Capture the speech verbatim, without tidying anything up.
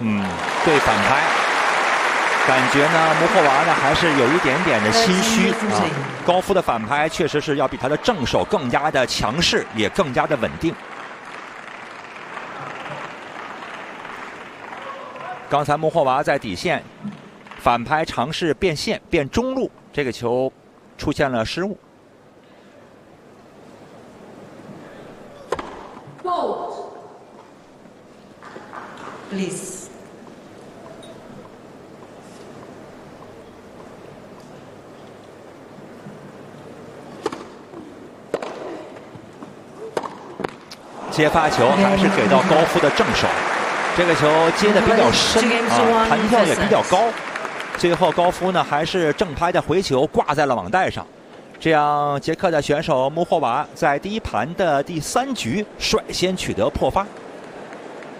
嗯，对反拍，感觉呢，穆霍娃呢还是有一点点的心虚啊。高夫的反拍确实是要比他的正手更加的强势，也更加的稳定。刚才穆霍娃在底线反拍尝试变线变中路，这个球出现了失误。 Please. 接发球还是给到高夫的正手，这个球接的比较深啊，弹跳也比较高。最后高夫呢还是正拍的回球挂在了网带上，这样捷克的选手穆霍娃在第一盘的第三局率先取得破发。